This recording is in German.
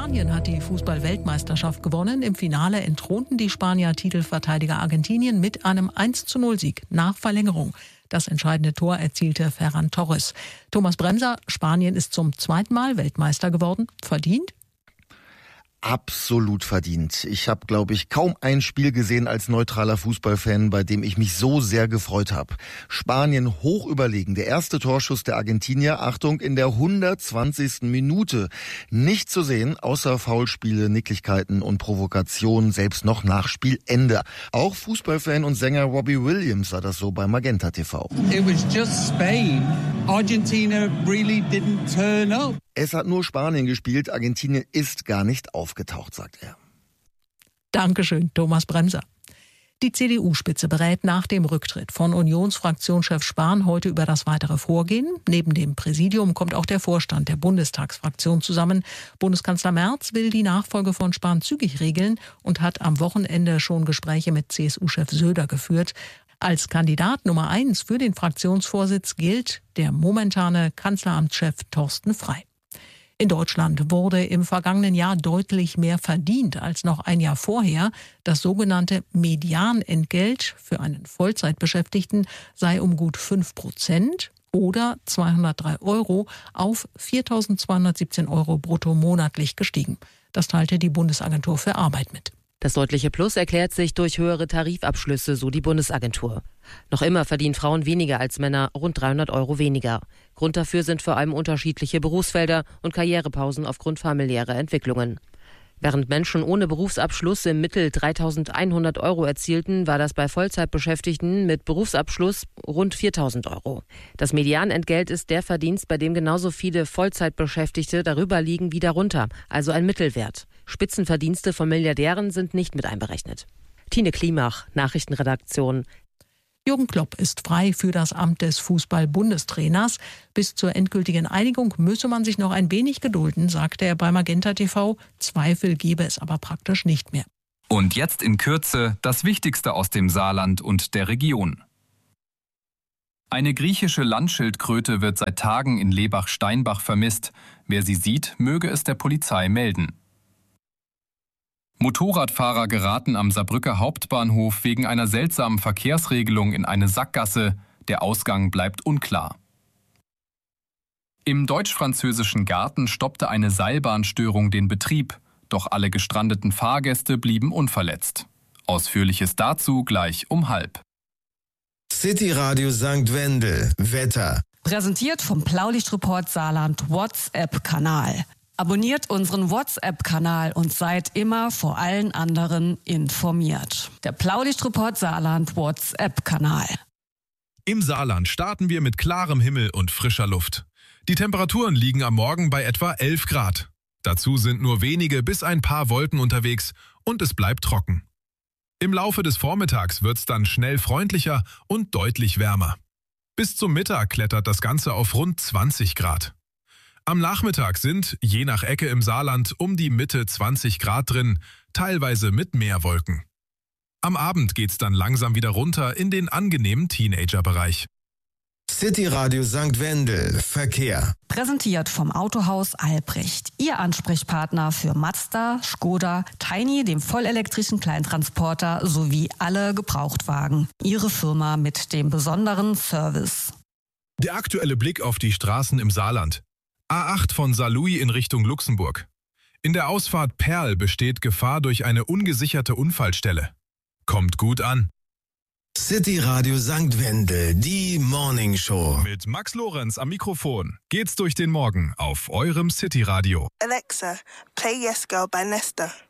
Spanien hat die Fußball-Weltmeisterschaft gewonnen. Im Finale entthronten die Spanier Titelverteidiger Argentinien mit einem 1:0-Sieg nach Verlängerung. Das entscheidende Tor erzielte Ferran Torres. Thomas Bremser, Spanien ist zum zweiten Mal Weltmeister geworden. Verdient? Absolut verdient. Ich habe, glaube ich, kaum ein Spiel gesehen als neutraler Fußballfan, bei dem ich mich so sehr gefreut habe. Spanien hoch überlegen. Der erste Torschuss der Argentinier, Achtung, in der 120. Minute. Nicht zu sehen, außer Foulspiele, Nicklichkeiten und Provokationen, selbst noch nach Spielende. Auch Fußballfan und Sänger Robbie Williams sah das so bei Magenta TV. It was just Spain. Argentina really didn't turn up. Es hat nur Spanien gespielt, Argentinien ist gar nicht aufgetaucht, sagt er. Dankeschön, Thomas Bremser. Die CDU-Spitze berät nach dem Rücktritt von Unionsfraktionschef Spahn heute über das weitere Vorgehen. Neben dem Präsidium kommt auch der Vorstand der Bundestagsfraktion zusammen. Bundeskanzler Merz will die Nachfolge von Spahn zügig regeln und hat am Wochenende schon Gespräche mit CSU-Chef Söder geführt. Als Kandidat Nummer 1 für den Fraktionsvorsitz gilt der momentane Kanzleramtschef Thorsten Frey. In Deutschland wurde im vergangenen Jahr deutlich mehr verdient als noch ein Jahr vorher. Das sogenannte Medianentgelt für einen Vollzeitbeschäftigten sei um gut 5% oder 203 € auf 4.217 € brutto monatlich gestiegen. Das teilte die Bundesagentur für Arbeit mit. Das deutliche Plus erklärt sich durch höhere Tarifabschlüsse, so die Bundesagentur. Noch immer verdienen Frauen weniger als Männer, rund 300 € weniger. Grund dafür sind vor allem unterschiedliche Berufsfelder und Karrierepausen aufgrund familiärer Entwicklungen. Während Menschen ohne Berufsabschluss im Mittel 3.100 € erzielten, war das bei Vollzeitbeschäftigten mit Berufsabschluss rund 4.000 €. Das Medianentgelt ist der Verdienst, bei dem genauso viele Vollzeitbeschäftigte darüber liegen wie darunter, also ein Mittelwert. Spitzenverdienste von Milliardären sind nicht mit einberechnet. Tine Klimach, Nachrichtenredaktion. Jürgen Klopp ist frei für das Amt des Fußball-Bundestrainers. Bis zur endgültigen Einigung müsse man sich noch ein wenig gedulden, sagte er bei Magenta TV. Zweifel gebe es aber praktisch nicht mehr. Und jetzt in Kürze das Wichtigste aus dem Saarland und der Region. Eine griechische Landschildkröte wird seit Tagen in Lebach-Steinbach vermisst. Wer sie sieht, möge es der Polizei melden. Motorradfahrer geraten am Saarbrücker Hauptbahnhof wegen einer seltsamen Verkehrsregelung in eine Sackgasse. Der Ausgang bleibt unklar. Im deutsch-französischen Garten stoppte eine Seilbahnstörung den Betrieb. Doch alle gestrandeten Fahrgäste blieben unverletzt. Ausführliches dazu gleich um 12:30. City Radio St. Wendel. Wetter. Präsentiert vom Blaulichtreport Saarland WhatsApp-Kanal. Abonniert unseren WhatsApp-Kanal und seid immer vor allen anderen informiert. Der Blaulichtreport Saarland WhatsApp-Kanal. Im Saarland starten wir mit klarem Himmel und frischer Luft. Die Temperaturen liegen am Morgen bei etwa 11 Grad. Dazu sind nur wenige bis ein paar Wolken unterwegs und es bleibt trocken. Im Laufe des Vormittags wird's dann schnell freundlicher und deutlich wärmer. Bis zum Mittag klettert das Ganze auf rund 20 Grad. Am Nachmittag sind, je nach Ecke im Saarland, um die Mitte 20 Grad drin, teilweise mit mehr Wolken. Am Abend geht's dann langsam wieder runter in den angenehmen Teenager-Bereich. City Radio St. Wendel. Verkehr. Präsentiert vom Autohaus Albrecht. Ihr Ansprechpartner für Mazda, Skoda, Tiny, dem vollelektrischen Kleintransporter sowie alle Gebrauchtwagen. Ihre Firma mit dem besonderen Service. Der aktuelle Blick auf die Straßen im Saarland. A8 von Saarlouis in Richtung Luxemburg. In der Ausfahrt Perl besteht Gefahr durch eine ungesicherte Unfallstelle. Kommt gut an. City Radio St. Wendel, die Morning Show. Mit Max Lorenz am Mikrofon geht's durch den Morgen auf eurem City Radio. Alexa, play Yes Girl by Nesta.